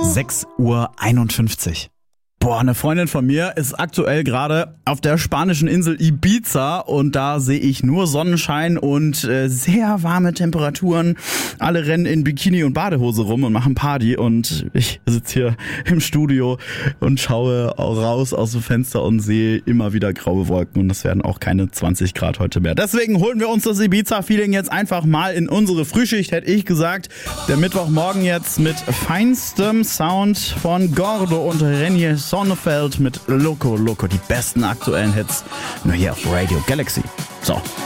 6:51 Uhr. Boah, eine Freundin von mir ist aktuell gerade auf der spanischen Insel Ibiza und da sehe ich nur Sonnenschein und sehr warme Temperaturen. Alle rennen in Bikini und Badehose rum und machen Party und ich sitze hier im Studio und schaue raus aus dem Fenster und sehe immer wieder graue Wolken und es werden auch keine 20 Grad heute mehr. Deswegen holen wir uns das Ibiza-Feeling jetzt einfach mal in unsere Frühschicht, hätte ich gesagt. Der Mittwochmorgen jetzt mit feinstem Sound von Gordo und Renier Sonnefeld mit Loco Loco. Die besten aktuellen Hits nur hier auf Radio Galaxy. So,